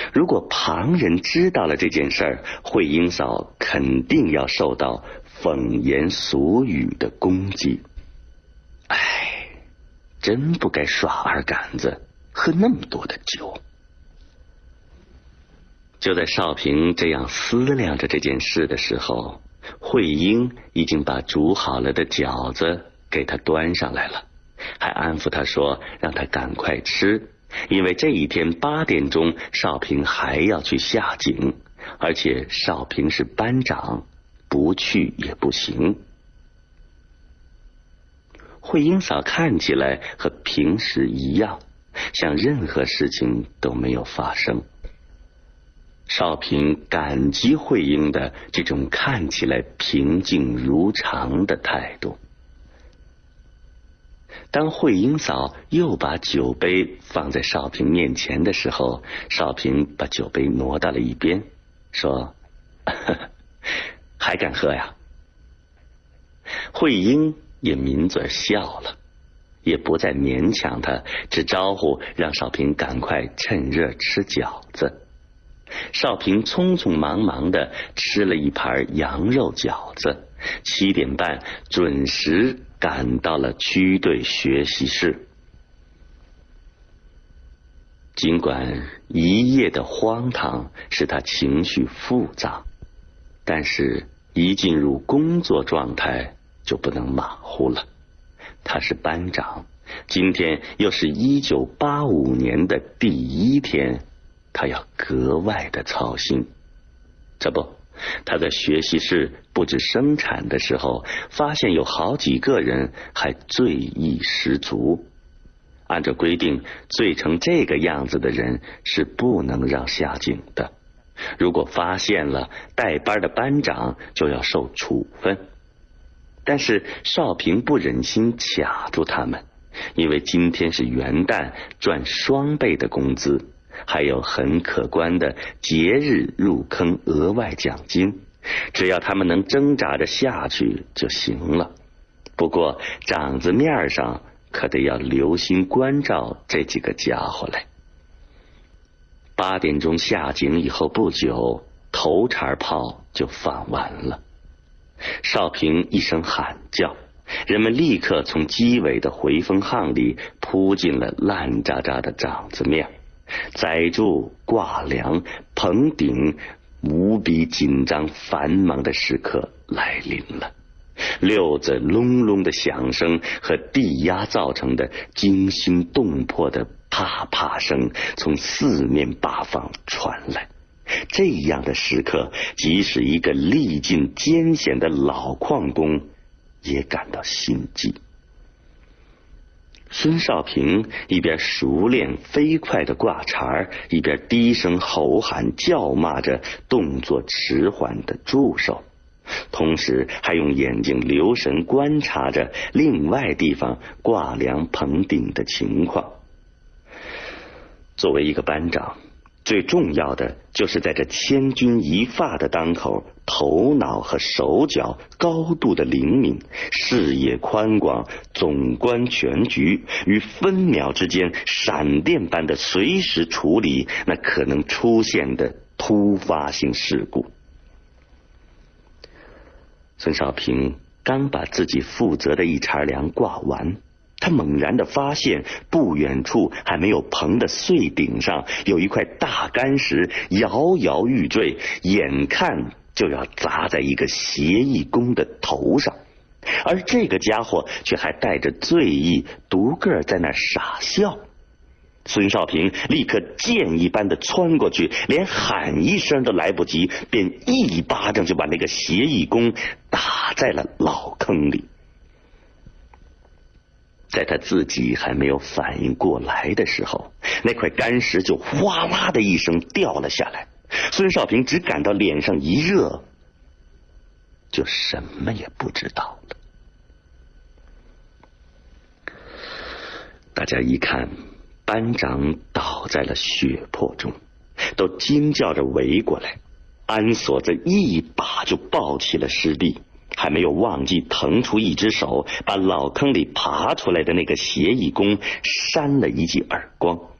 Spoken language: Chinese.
如果旁人知道了这件事儿，慧英嫂肯定要受到讽言俗语的攻击。哎，真不该耍二杆子，喝那么多的酒。就在少平这样思量着这件事的时候，慧英已经把煮好了的饺子给他端上来了，还安抚他说让他赶快吃，因为这一天8点钟少平还要去下井，而且少平是班长，不去也不行。慧英嫂看起来和平时一样，像任何事情都没有发生。少平感激慧英的这种看起来平静如常的态度。当慧英嫂又把酒杯放在少平面前的时候，少平把酒杯挪到了一边，说：“还敢喝呀？”慧英也抿嘴笑了，也不再勉强他，只招呼让少平赶快趁热吃饺子。少平匆匆忙忙的吃了一盘羊肉饺子，7点半准时赶到了区队学习室。尽管一夜的荒唐使他情绪复杂，但是一进入工作状态就不能马虎了。他是班长，今天又是1985年的第1天，他要格外的操心。这不，他在学习室布置生产的时候，发现有好几个人还醉意十足。按照规定，醉成这个样子的人是不能让下井的，如果发现了，带班的班长就要受处分。但是少平不忍心卡住他们，因为今天是元旦，赚双倍的工资，还有很可观的节日入坑额外奖金，只要他们能挣扎着下去就行了。不过长子面上可得要留心关照这几个家伙来。8点钟下井以后不久，头茬炮就放完了。少平一声喊叫，人们立刻从机尾的回风巷里扑进了烂渣渣的长子面。载柱、挂梁、棚顶，无比紧张繁忙的时刻来临了。溜子隆隆的响声和地压造成的惊心动魄的啪啪声从四面八方传来。这样的时刻，即使一个历尽艰险的老矿工也感到心悸。孙少平一边熟练飞快的挂茬，一边低声吼喊叫骂着动作迟缓的助手，同时还用眼睛留神观察着另外地方挂梁棚顶的情况。作为一个班长，最重要的就是在这千钧一发的当口，头脑和手脚高度的灵敏，视野宽广，总观全局，于分秒之间闪电般的随时处理那可能出现的突发性事故。孙少平刚把自己负责的一茬梁挂完，他猛然地发现不远处还没有棚的碎顶上有一块大干石摇摇欲坠，眼看就要砸在一个协议工的头上，而这个家伙却还带着醉意，独个在那傻笑。孙少平立刻箭一般的窜过去，连喊一声都来不及，便一巴掌就把那个协议工打在了老坑里。在他自己还没有反应过来的时候，那块干石就哗啦的一声掉了下来。孙少平只感到脸上一热，就什么也不知道了。大家一看班长倒在了血泊中，都惊叫着围过来。安锁子一把就抱起了师弟，还没有忘记腾出一只手，把老坑里爬出来的那个协议工扇了一记耳光。